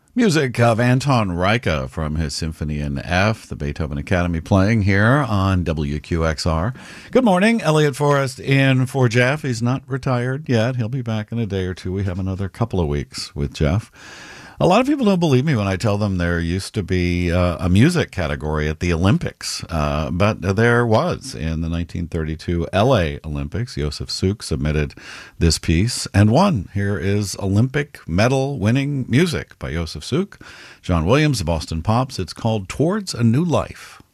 Music of Anton Reicha from his Symphony in F, the Beethoven Academy playing here on WQXR. Good morning, Elliot Forrest in for Jeff. He's not retired yet. He'll be back in a day or two. We have another couple of weeks with Jeff. A lot of people don't believe me when I tell them there used to be a music category at the Olympics, but there was in the 1932 LA Olympics. Josef Suk submitted this piece and won. Here is Olympic medal winning music by Josef Suk, John Williams, the Boston Pops. It's called Towards a New Life.